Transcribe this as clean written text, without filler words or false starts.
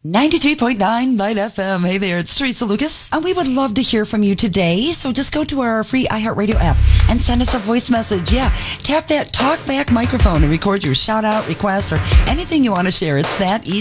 93.9 Light FM. Hey there, it's Teresa Lucas. And we would love to hear from you today. So just go to our free iHeartRadio app and send us a voice message. Yeah, tap that talk back microphone and record your shout out, request, or anything you want to share. It's that easy.